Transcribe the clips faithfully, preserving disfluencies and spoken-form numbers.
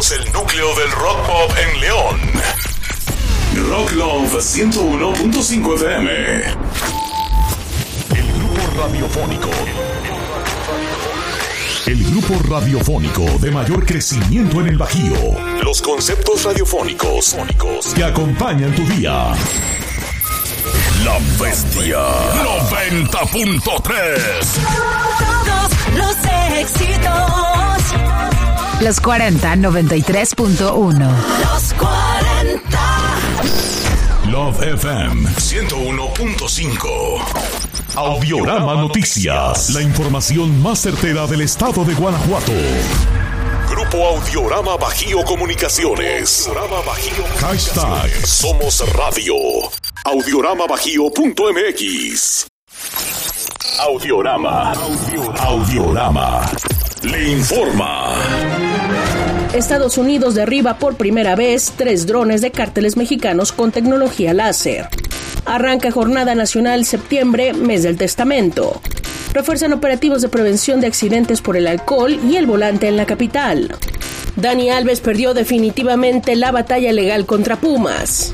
Somos el núcleo del rock pop en León. Rock Love ciento uno punto cinco F M. El grupo radiofónico. El grupo radiofónico de mayor crecimiento en el Bajío. Los conceptos radiofónicos que acompañan tu día. La Bestia noventa punto tres. Todos los éxitos. Los cuarenta noventa y tres punto uno. Los cuarenta. Love F M ciento uno punto cinco. Audiorama Noticias. La información más certera del estado de Guanajuato. Grupo Audiorama Bajío Comunicaciones. Audiorama Bajío. Hashtag Somos Radio. audiorama bajío punto m x. Audiorama. Audiorama. Le informa. Estados Unidos derriba por primera vez tres drones de cárteles mexicanos con tecnología láser. Arranca Jornada Nacional Septiembre, Mes del Testamento. Refuerzan operativos de prevención de accidentes por el alcohol y el volante en la capital. Dani Alves perdió definitivamente la batalla legal contra Pumas.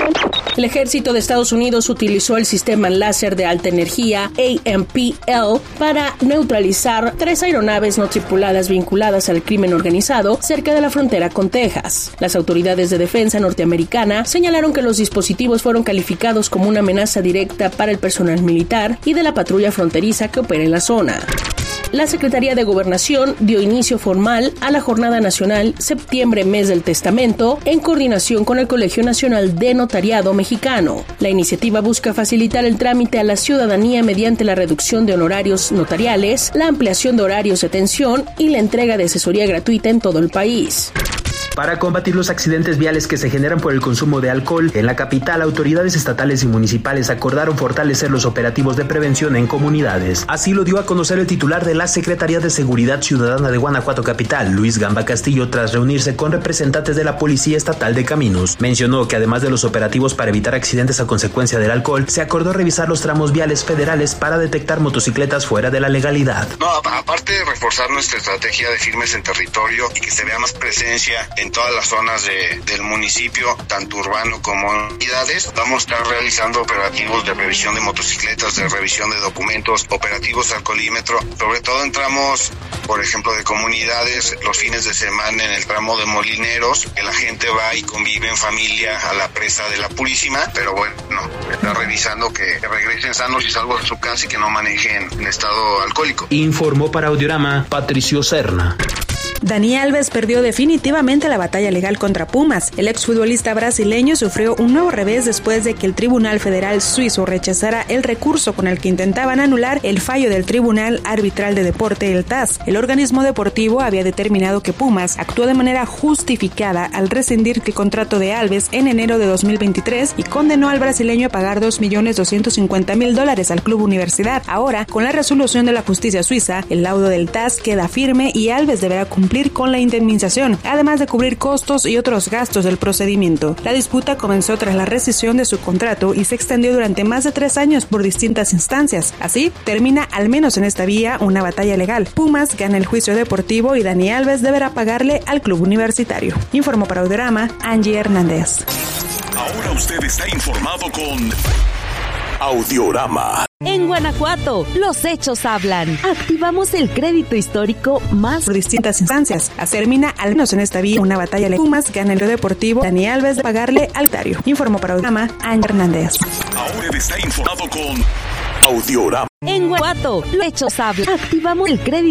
El ejército de Estados Unidos utilizó el sistema láser de alta energía A M P L para neutralizar tres aeronaves no tripuladas vinculadas al crimen organizado cerca de la frontera con Texas. Las autoridades de defensa norteamericana señalaron que los dispositivos fueron calificados como una amenaza directa para el personal militar y de la patrulla fronteriza que opera en la zona. La Secretaría de Gobernación dio inicio formal a la Jornada Nacional Septiembre, Mes del Testamento, en coordinación con el Colegio Nacional de Notariado Mexicano. La iniciativa busca facilitar el trámite a la ciudadanía mediante la reducción de honorarios notariales, la ampliación de horarios de atención y la entrega de asesoría gratuita en todo el país. Para combatir los accidentes viales que se generan por el consumo de alcohol, en la capital, autoridades estatales y municipales acordaron fortalecer los operativos de prevención en comunidades. Así lo dio a conocer el titular de la Secretaría de Seguridad Ciudadana de Guanajuato Capital, Luis Gamba Castillo, tras reunirse con representantes de la Policía Estatal de Caminos. Mencionó que además de los operativos para evitar accidentes a consecuencia del alcohol, se acordó revisar los tramos viales federales para detectar motocicletas fuera de la legalidad. No, aparte de reforzar nuestra estrategia de firmes en territorio y que se vea más presencia en todas las zonas de, del municipio, tanto urbano como unidades, vamos a estar realizando operativos de revisión de motocicletas, de revisión de documentos, operativos alcoholímetro, sobre todo en tramos, por ejemplo, de comunidades, los fines de semana en el tramo de Molineros, que la gente va y convive en familia a la presa de la Purísima, pero bueno, está revisando que regresen sanos y salvos a su casa y que no manejen en estado alcohólico. Informó para Audiorama Patricio Serna. Dani Alves perdió definitivamente la batalla legal contra Pumas. El exfutbolista brasileño sufrió un nuevo revés después de que el Tribunal Federal Suizo rechazara el recurso con el que intentaban anular el fallo del Tribunal Arbitral de Deporte, el T A S. El organismo deportivo había determinado que Pumas actuó de manera justificada al rescindir el contrato de Alves en enero de dos mil veintitrés y condenó al brasileño a pagar dos millones doscientos cincuenta mil dólares al Club Universidad. Ahora, con la resolución de la justicia suiza, el laudo del T A S queda firme y Alves deberá cumplir con la indemnización, además de cubrir costos y otros gastos del procedimiento. La disputa comenzó tras la rescisión de su contrato y se extendió durante más de tres años por distintas instancias. Así, termina al menos en esta vía una batalla legal. Pumas gana el juicio deportivo y Dani Alves deberá pagarle al club universitario. Informó para Audiorama, Angie Hernández. Ahora usted está informado con Audiorama. En Guanajuato, los hechos hablan. Activamos el crédito histórico más por distintas instancias. Termina al menos en esta vía una batalla legal. Pumas gana el deportivo. Dani Alves de pagarle al Tario. Informó para Audiorama, Ángel Hernández. Ahora está informado con Audiorama. En Guanajuato, los hechos hablan. Activamos el crédito